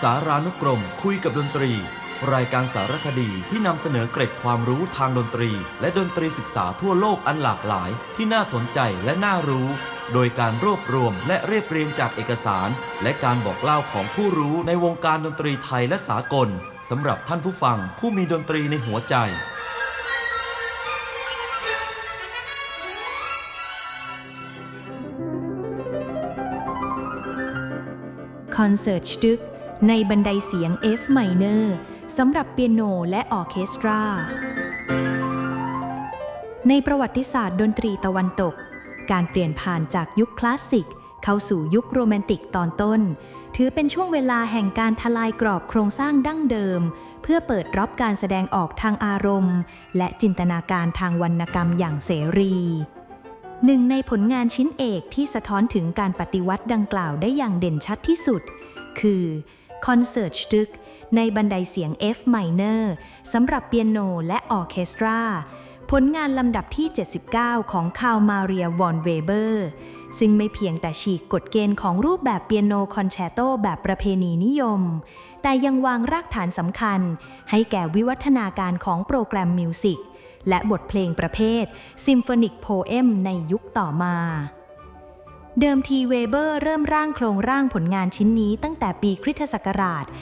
สารานุกรมคุยกับดนตรีรายการสารคดีที่นำเสนอเกร็ดความรู้ทางดนตรีและดนตรีศึกษาทั่วโลกอันหลากหลายที่น่าสนใจและน่ารู้โดยการรวบรวมและเรียบเรียงจากเอกสารและการบอกเล่าของผู้รู้ในวงการดนตรีไทยและสากลสำหรับท่านผู้ฟังผู้มีดนตรีในหัวใจคอนเสิร์ตสตึกในบันไดเสียง F minor สำหรับเปียโนและออร์เคสตราในประวัติศาสตร์ดนตรีตะวันตกการเปลี่ยนผ่านจากยุคคลาสสิกเข้าสู่ยุคโรแมนติกตอนต้นถือเป็นช่วงเวลาแห่งการทลายกรอบโครงสร้างดั้งเดิมเพื่อเปิดรับการแสดงออกทางอารมณ์และจินตนาการทางวรรณกรรมอย่างเสรีหนึ่งในผลงานชิ้นเอกที่สะท้อนถึงการปฏิวัติดังกล่าวได้อย่างเด่นชัดที่สุดคือคอนเสิร์ตสตึกในบันไดเสียง F minor สำหรับเปียโนและออร์เคสตราผลงานลำดับที่ 79 ของคาร์ล มาเรีย วอนเวเบอร์ซึ่งไม่เพียงแต่ฉีกกฎเกณฑ์ของรูปแบบเปียโนคอนแชร์โตแบบประเพณีนิยมแต่ยังวางรากฐานสำคัญให้แก่วิวัฒนาการของโปรแกรมมิวสิกและบทเพลงประเภทซิมโฟนิกโพเอมในยุคต่อมาเดิมทีเวเบอร์เริ่มร่างโครงร่างผลงานชิ้นนี้ตั้งแต่ปีคริสตศักราช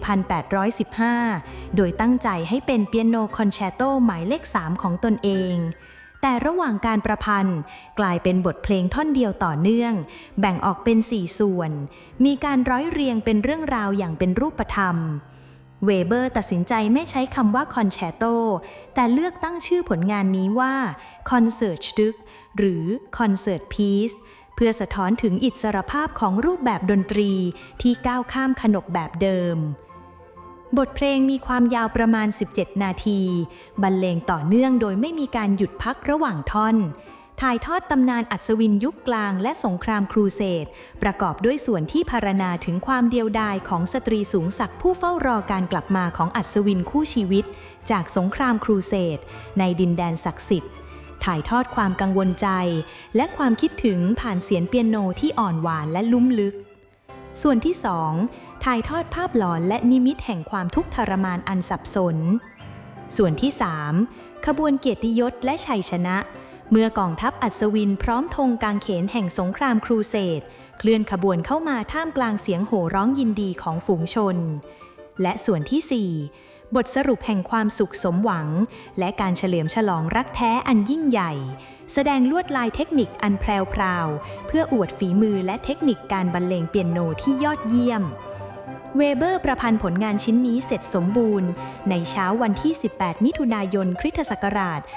1815 โดยตั้งใจให้เป็นเปียโนคอนแชร์โตหมายเลข 3 ของตนเองแต่ระหว่างการประพันธ์กลายเป็นบทเพลงท่อนเดียวต่อเนื่องแบ่งออกเป็น 4 ส่วนมีการร้อยเรียงเป็นเรื่องราวอย่างเป็นรูปธรรมเวเบอร์ตัดสินใจไม่ใช้คำว่าคอนแชร์โตแต่เลือกตั้งชื่อผลงานนี้ว่าคอนเสิร์ตสตึกหรือคอนเสิร์ตพีซเพื่อสะท้อนถึงอิสรภาพของรูปแบบดนตรีที่ก้าวข้ามขนบแบบเดิมบทเพลงมีความยาวประมาณ 17 นาทีบรรเลงต่อเนื่องโดยไม่มีการหยุดพักระหว่างท่อนถ่ายทอดตำนานอัศวินยุคกลางและสงครามครูเสดประกอบด้วยส่วนที่พรรณนาถึงความเดียวดายของสตรีสูงศักดิ์ผู้เฝ้ารอการกลับมาของอัศวินคู่ชีวิตจากสงครามครูเสดในดินแดนศักดิ์สิทธิ์ถ่ายทอดความกังวลใจและความคิดถึงผ่านเสียงเปียโนที่อ่อนหวานและลุ่มลึกส่วนที่ 2 ถ่ายทอดภาพหลอนและนิมิตแห่งความทุกข์ทรมานอันสับสนส่วนที่ 3 ขบวนเกียรติยศและชัยชนะเมื่อกองทัพอัศวินพร้อมธงกางเขนแห่งสงครามครูเสดเคลื่อนขบวนเข้ามาท่ามกลางเสียงโห่ร้องยินดีของฝูงชนและส่วนที่ 4 บทสรุปแห่งความสุขสมหวังและการเฉลิมฉลองรักแท้อันยิ่งใหญ่แสดงลวดลายเทคนิคอันแพรวๆเพื่ออวดฝีมือและเทคนิคการบรรเลงเปียโนที่ยอดเยี่ยมเวเบอร์ประพันธ์ผลงานชิ้นนี้เสร็จสมบูรณ์ในเช้าวันที่ 18 มิถุนายน คริสตศักราช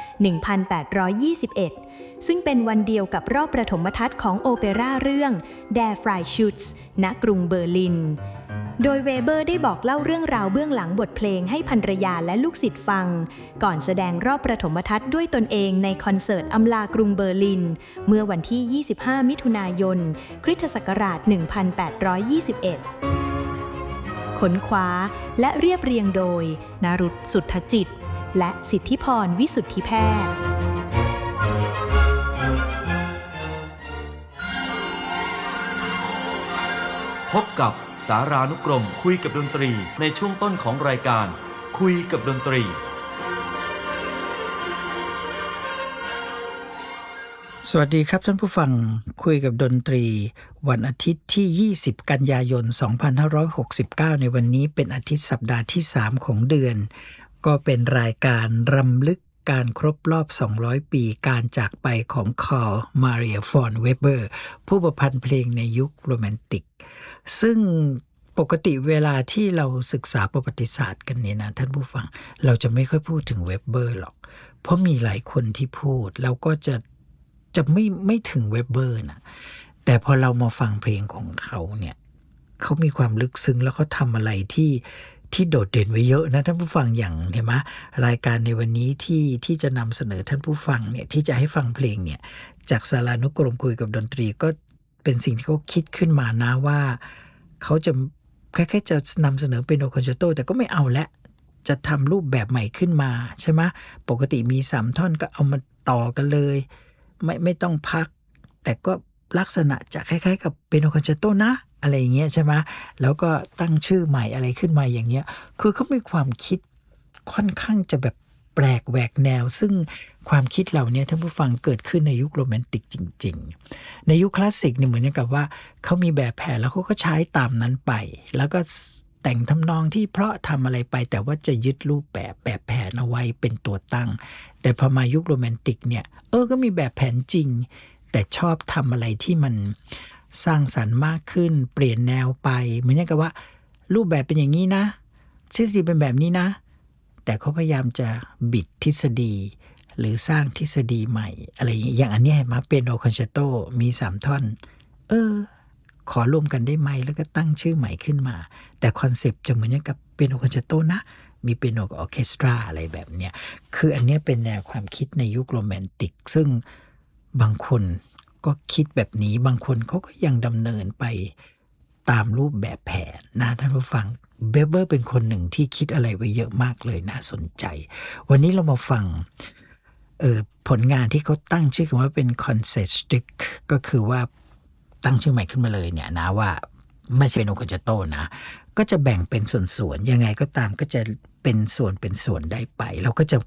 1821 ซึ่งเป็นวันเดียวกับรอบประถมทัศน์ของโอเปร่าเรื่อง Der Freischütz ณ กรุงเบอร์ลินโดยเวเบอร์ได้บอกเล่าเรื่องราวเบื้องหลังบทเพลงให้ภรรยาและลูกศิษย์ฟังก่อนแสดงรอบประถมทัศน์ด้วยตนเองในคอนเสิร์ตอำลากรุงเบอร์ลินเมื่อวันที่ 25 มิถุนายน คริสตศักราช 1821 ค้นคว้าและเรียบเรียงโดยนรุต สุทธจิตและสิทธิพร วิสุทธิแพทย์พบกับสารานุกรมคุยกับดนตรีในช่วงต้นของรายการคุยกับดนตรีสวัสดีครับท่านผู้ฟังคุยกับดนตรีวันอาทิตย์ที่ 20 กันยายน 2569 ในวันนี้เป็นอาทิตย์สัปดาห์ที่ 3 ของเดือนก็เป็นรายการรำลึกการครบรอบ 200 ปีการจากไปของคาร์ล มาเรีย ฟอนเวเบอร์ผู้ประพันธ์เพลงในยุคโรแมนติกซึ่งปกติเวลาที่เราศึกษาประวัติศาสตร์กันเนี่ยนะท่านผู้ฟังเราจะไม่ค่อยพูดถึงเวเบอร์หรอกเพราะมีหลายคนที่พูดเราก็จะไม่ถึงเวเบอร์นะแต่พอเรามาฟังเพลงของเขาเนี่ยเขามีความลึกซึ้งแล้วเขาทำอะไรที่โดดเด่นไว้เยอะนะท่านผู้ฟังอย่างเห็นไหมรายการในวันนี้ที่จะนำเสนอท่านผู้ฟังเนี่ยที่จะให้ฟังเพลงเนี่ยจากสารานุกรมคุยกับดนตรีก็เป็นสิ่งที่เขาคิดขึ้นมานะว่าเขาจะแค่จะนำเสนอเป็นโอคอนแชร์โตแต่ก็ไม่เอาละจะทำรูปแบบใหม่ขึ้นมาใช่ไหมปกติมี3ท่อนก็เอามาต่อกันเลยไม่ต้องพักแต่ก็ลักษณะจะคล้ายๆกับเป็นโอคอนแชร์โตนะอะไรอย่างเงี้ยใช่ไหมแล้วก็ตั้งชื่อใหม่อะไรขึ้นมาอย่างเงี้ยคือเขามีความคิดค่อนข้างจะแบบแปลกแหวกแนวซึ่งความคิดเหล่านี้ท่านผู้ฟังเกิดขึ้นในยุคโรแมนติกจริงๆในยุคคลาสสิกเนี่ยเหมือนกับว่าเขามีแบบแผนแล้วเขาก็ใช้ตามนั้นไปแล้วก็แต่งทำนองที่เพราะทำอะไรไปแต่ว่าจะยึดรูปแบบแผนเอาไว้เป็นตัวตั้งแต่พอมายุคโรแมนติกเนี่ยก็มีแบบแผนจริงแต่ชอบทำอะไรที่มันสร้างสรรค์มากขึ้นเปลี่ยนแนวไปเหมือนกับว่ารูปแบบเป็นอย่างนี้นะทฤษฎีเป็นแบบนี้นะแต่เขาพยายามจะบิดทฤษฎีหรือสร้างทฤษฎีใหม่อะไรอย่างอันนี้เห็นไหมเปียโนคอนแชร์โตมี3ท่อนขอรวมกันได้ไหมแล้วก็ตั้งชื่อใหม่ขึ้นมาแต่คอนเซปต์จะเหมือนกับเปียโนคอนแชร์โตนะมีเปียโนกับออร์เคสตราอะไรแบบเนี้ยคืออันนี้เป็นแนวความคิดในยุคโรแมนติกซึ่งบางคนก็คิดแบบนี้บางคนเขาก็ยังดำเนินไปตามรูปแบบแผนนะท่านผู้ฟังเบเบอร์เป็นคนหนึ่งที่คิดอะไรไว้เยอะมากเลยน่าสนใจวันนี้เรามาฟังผลงานที่เขาตั้งชื่อกันว่าเป็น Concert Stick ก็คือว่าตั้งชื่อใหม่ขึ้นมาเลยเนี่ยนะว่าไม่ใช่เป็นโอคอนแชร์โตนะก็จะแบ่งเป็นส่วนๆยังไงก็ตามก็จะเป็นส่วนได้ไปเราก็จะ